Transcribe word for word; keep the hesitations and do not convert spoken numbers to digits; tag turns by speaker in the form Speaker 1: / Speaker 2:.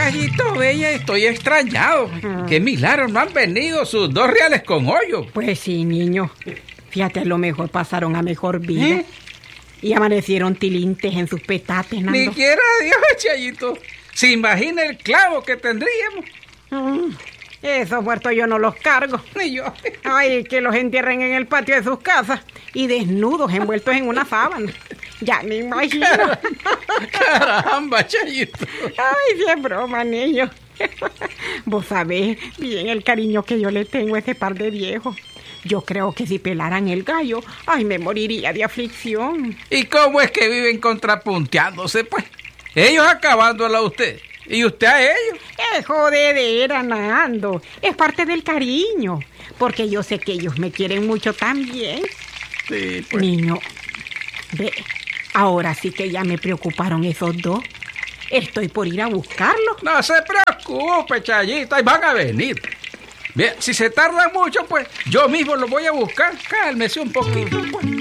Speaker 1: Chayito Bella, estoy extrañado. Mm. Qué milagro, no han venido sus dos reales con hoyo.
Speaker 2: Pues sí, niño. Fíjate, a lo mejor pasaron a mejor vida. ¿Eh? Y amanecieron tilintes en sus petates, Nando.
Speaker 1: Ni quiera Dios, Chayito. Se imagina el clavo que tendríamos.
Speaker 2: Mm. Esos muertos yo no los cargo.
Speaker 1: Ni yo.
Speaker 2: Ay, que los entierren en el patio de sus casas y desnudos, envueltos en una sábana. Ya me imagino.
Speaker 1: Caramba, Chayito.
Speaker 2: Ay, sí es broma, niño. Vos sabés bien el cariño que yo le tengo a ese par de viejos. Yo creo que si pelaran el gallo, ay, me moriría de aflicción.
Speaker 1: ¿Y cómo es que viven contrapunteándose, pues? Ellos acabándola a usted y usted a ellos.
Speaker 2: Es jodedera, Nando. Es parte del cariño. Porque yo sé que ellos me quieren mucho también.
Speaker 1: Sí, pues.
Speaker 2: Niño, ve, ahora sí que ya me preocuparon esos dos. Estoy por ir a buscarlos.
Speaker 1: No se preocupe, Chayito, ahí van a venir. Bien, si se tarda mucho, pues yo mismo los voy a buscar. Cálmese un poquito, pues.